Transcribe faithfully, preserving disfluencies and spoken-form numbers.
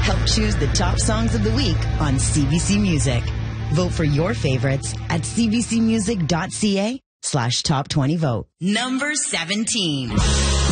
Help choose the top songs of the week on C B C Music. Vote for your favorites at cbcmusic.ca slash top 20 vote. Number seventeen.